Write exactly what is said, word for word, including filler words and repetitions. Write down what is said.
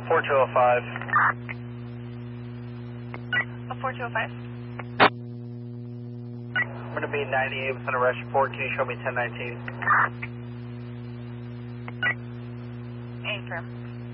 four two oh five. Oh, four two oh five. I'm going to be ninety-eight with an arrest report. Can you show me ten nineteen? Affirm.